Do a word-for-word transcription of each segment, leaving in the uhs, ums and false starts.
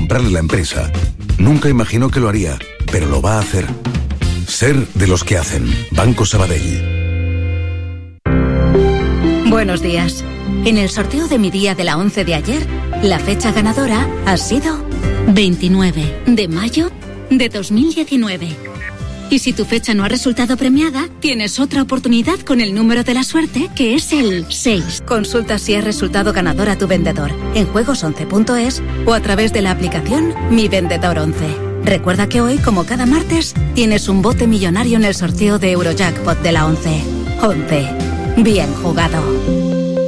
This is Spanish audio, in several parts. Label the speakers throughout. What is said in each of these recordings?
Speaker 1: comprarle la empresa. Nunca imaginó que lo haría, pero lo va a hacer. Ser de los que hacen. Banco Sabadell.
Speaker 2: Buenos días. En el sorteo de mi día de la once de ayer, la fecha ganadora ha sido veintinueve de mayo de dos mil diecinueve. Y si tu fecha no ha resultado premiada, tienes otra oportunidad con el número de la suerte, que es el seis. Consulta si has resultado ganador a tu vendedor en juegos once punto es o a través de la aplicación Mi Vendedor once. Recuerda que hoy, como cada martes, tienes un bote millonario en el sorteo de Eurojackpot de la once. once. Bien jugado.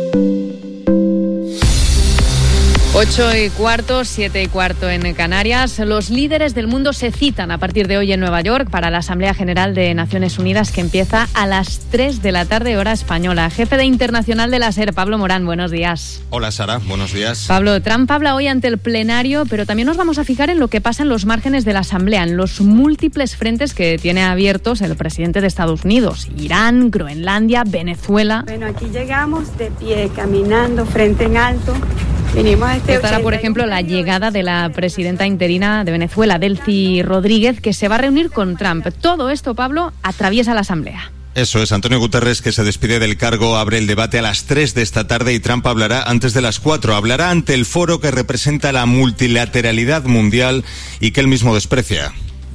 Speaker 3: Ocho y cuarto, siete y cuarto en Canarias. Los líderes del mundo se citan a partir de hoy en Nueva York para la Asamblea General de Naciones Unidas, que empieza a las tres de la tarde, hora española. Jefe de Internacional de la SER, Pablo Morán, buenos días.
Speaker 4: Hola, Sara, buenos días.
Speaker 3: Pablo, Trump habla hoy ante el plenario, pero también nos vamos a fijar en lo que pasa en los márgenes de la Asamblea, en los múltiples frentes que tiene abiertos el presidente de Estados Unidos: Irán, Groenlandia, Venezuela.
Speaker 5: Bueno, aquí llegamos de pie, caminando, frente en alto. Venimos a este
Speaker 3: Estará, por ejemplo, la llegada de la presidenta interina de Venezuela, Delcy Rodríguez, que se va a reunir con Trump. Todo esto, Pablo, atraviesa la Asamblea.
Speaker 4: Eso es, Antonio Guterres, que se despide del cargo, abre el debate a las tres de esta tarde y Trump hablará antes de las cuatro. Hablará ante el foro que representa la multilateralidad mundial y que él mismo desprecia.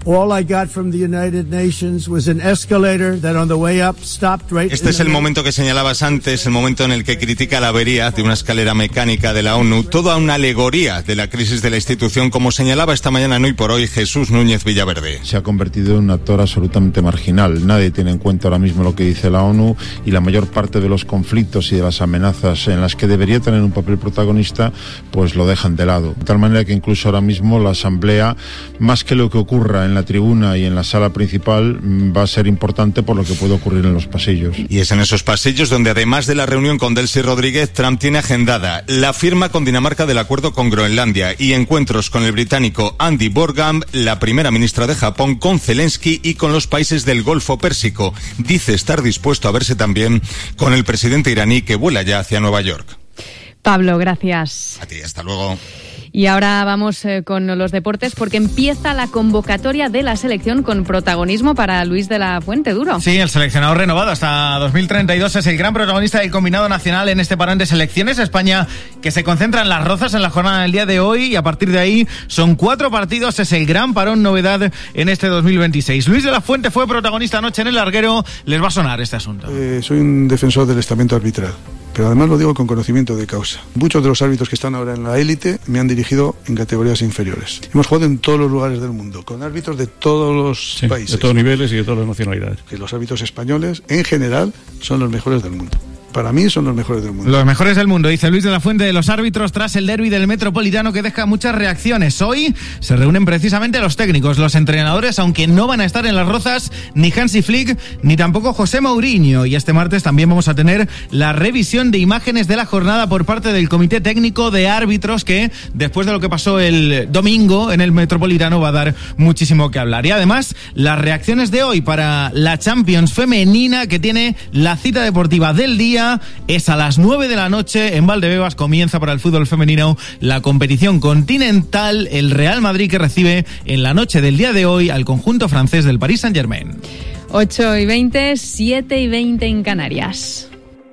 Speaker 4: Este es el momento que señalabas antes, el momento en el que critica la avería de una escalera mecánica de la ONU, toda una alegoría de la crisis de la institución, como señalaba esta mañana en Hoy por Hoy Jesús Núñez Villaverde.
Speaker 6: Se ha convertido en un actor absolutamente marginal. Nadie tiene en cuenta ahora mismo lo que dice la ONU y la mayor parte de los conflictos y de las amenazas en las que debería tener un papel protagonista, pues lo dejan de lado. De tal manera que incluso ahora mismo la Asamblea, más que lo que ocurra en la tribuna y en la sala principal, va a ser importante por lo que puede ocurrir en los pasillos.
Speaker 4: Y es en esos pasillos donde, además de la reunión con Delcy Rodríguez, Trump tiene agendada la firma con Dinamarca del acuerdo con Groenlandia y encuentros con el británico Andy Burnham, la primera ministra de Japón, con Zelensky y con los países del Golfo Pérsico. Dice estar dispuesto a verse también con el presidente iraní, que vuela ya hacia Nueva York.
Speaker 3: Pablo, gracias.
Speaker 4: A ti, hasta luego.
Speaker 3: Y ahora vamos eh, con los deportes, porque empieza la convocatoria de la selección con protagonismo para Luis de la Fuente. Duro.
Speaker 7: Sí, el seleccionado renovado hasta dos mil treinta y dos es el gran protagonista del combinado nacional en este parón de selecciones. España, que se concentra en las Rozas en la jornada del día de hoy, y a partir de ahí son cuatro partidos. Es el gran parón novedad en este dos mil veintiséis. Luis de la Fuente fue protagonista anoche en el larguero. Les va a sonar este asunto.
Speaker 8: Eh, soy un defensor del estamento arbitral, pero además lo digo con conocimiento de causa. Muchos de los árbitros que están ahora en la élite me han dirigido en categorías inferiores. Hemos jugado en todos los lugares del mundo, con árbitros de todos los
Speaker 9: sí,
Speaker 8: países.
Speaker 9: De todos niveles y de todas las nacionalidades.
Speaker 8: Que los árbitros españoles, en general, son los mejores del mundo. Para mí son los mejores del mundo.
Speaker 7: Los mejores del mundo, dice Luis de la Fuente de los árbitros tras el derbi del Metropolitano, que deja muchas reacciones. Hoy se reúnen precisamente los técnicos, los entrenadores, aunque no van a estar en las Rozas ni Hansi Flick ni tampoco José Mourinho. Y este martes también vamos a tener la revisión de imágenes de la jornada por parte del Comité Técnico de Árbitros, que después de lo que pasó el domingo en el Metropolitano va a dar muchísimo que hablar. Y además las reacciones de hoy para la Champions femenina, que tiene la cita deportiva del día. Es a las nueve de la noche en Valdebebas. Comienza para el fútbol femenino la competición continental. El Real Madrid, que recibe en la noche del día de hoy al conjunto francés del Paris Saint-Germain.
Speaker 3: ocho y veinte, siete y veinte en Canarias.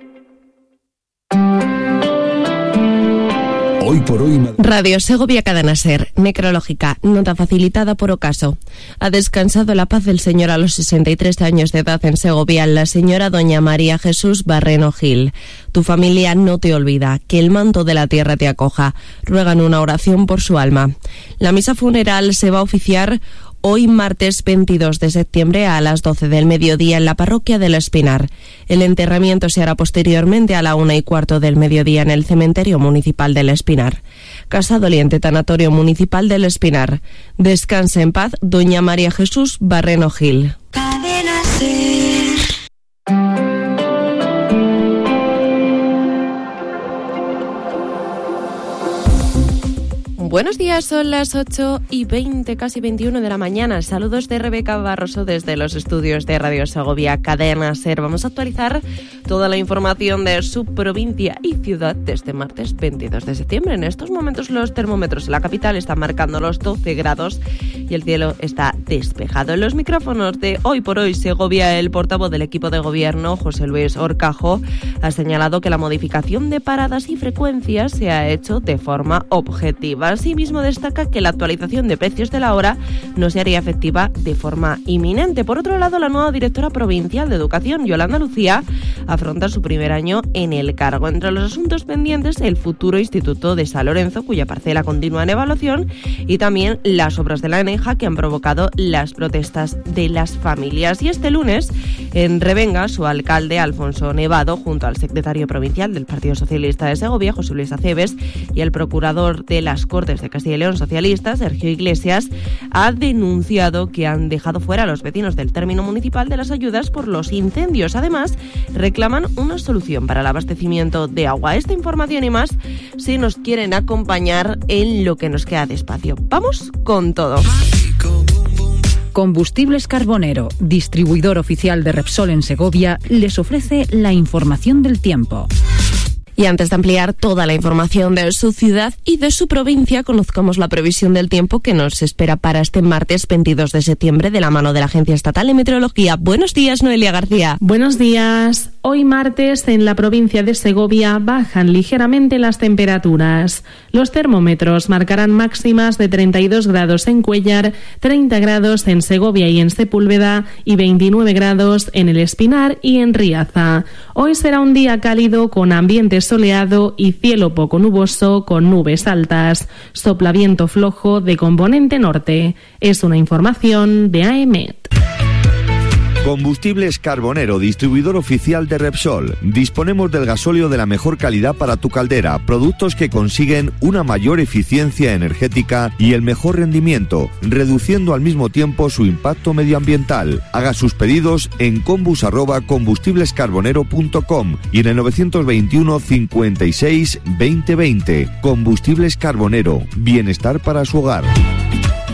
Speaker 1: Hoy por hoy...
Speaker 10: Radio Segovia Cadena Ser, necrológica, nota facilitada por Ocaso. Ha descansado la paz del Señor a los sesenta y tres años de edad en Segovia la señora doña María Jesús Barreno Gil. Tu familia no te olvida, que el manto de la tierra te acoja. Ruegan una oración por su alma. La misa funeral se va a oficiar hoy martes veintidós de septiembre a las doce del mediodía en la parroquia del Espinar. El enterramiento se hará posteriormente a la una y cuarto del mediodía en el cementerio municipal del Espinar. Casa Doliente, Tanatorio Municipal del Espinar. Descanse en paz doña María Jesús Barreno Gil.
Speaker 11: Cadena Ser.
Speaker 10: Buenos días, son las ocho y veinte, casi veintiuno de la mañana. Saludos de Rebeca Barroso desde los estudios de Radio Segovia Cadena SER. Vamos a actualizar toda la información de su provincia y ciudad de este martes veintidós de septiembre. En estos momentos los termómetros en la capital están marcando los doce grados y el cielo está despejado. En los micrófonos de Hoy por Hoy Segovia, el portavoz del equipo de gobierno, José Luis Horcajo, ha señalado que la modificación de paradas y frecuencias se ha hecho de forma objetiva. Asimismo, destaca que la actualización de precios de la hora no se haría efectiva de forma inminente. Por otro lado, la nueva directora provincial de Educación, Yolanda Lucía, afronta su primer año en el cargo. Entre los asuntos pendientes, el futuro Instituto de San Lorenzo, cuya parcela continúa en evaluación, y también las obras de la ENEJA que han provocado las protestas de las familias. Y este lunes, en Revenga, su alcalde, Alfonso Nevado, junto al secretario provincial del Partido Socialista de Segovia, José Luis Aceves, y el procurador de las Cortes de Castilla y León socialista, Sergio Iglesias, ha denunciado que han dejado fuera a los vecinos del término municipal de las ayudas por los incendios. Además, reclaman una solución para el abastecimiento de agua. Esta información y más, si nos quieren acompañar en lo que nos queda de espacio. Vamos con todo.
Speaker 12: Combustibles Carbonero, distribuidor oficial de Repsol en Segovia, les ofrece la información del tiempo.
Speaker 10: Y antes de ampliar toda la información de su ciudad y de su provincia, conozcamos la previsión del tiempo que nos espera para este martes veintidós de septiembre de la mano de la Agencia Estatal de Meteorología. Buenos días, Noelia García.
Speaker 13: Buenos días. Hoy martes en la provincia de Segovia bajan ligeramente las temperaturas. Los termómetros marcarán máximas de treinta y dos grados en Cuéllar, treinta grados en Segovia y en Sepúlveda y veintinueve grados en El Espinar y en Riaza. Hoy será un día cálido con ambiente soleado y cielo poco nuboso con nubes altas. Sopla viento flojo de componente norte. Es una información de A E M E T.
Speaker 14: Combustibles Carbonero, distribuidor oficial de Repsol. Disponemos del gasóleo de la mejor calidad para tu caldera, productos que consiguen una mayor eficiencia energética y el mejor rendimiento, reduciendo al mismo tiempo su impacto medioambiental. Haga sus pedidos en combus arroba combustiblescarbonero punto com y en el novecientos veintiuno cincuenta y seis veinte veinte. Combustibles Carbonero, bienestar para su hogar.